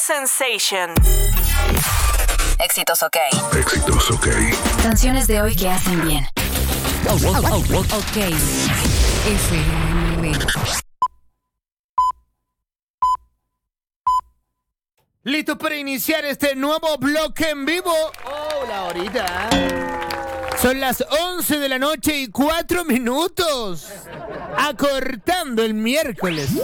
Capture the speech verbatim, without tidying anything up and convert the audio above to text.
Sensation. Éxitos ok. Éxitos ok. Canciones de hoy que hacen bien. Oh, oh, oh, oh, ok. F M. ¿Listo para iniciar este nuevo bloque en vivo? Hola, ahorita. Son las once de la noche y cuatro minutos. Acortando el miércoles.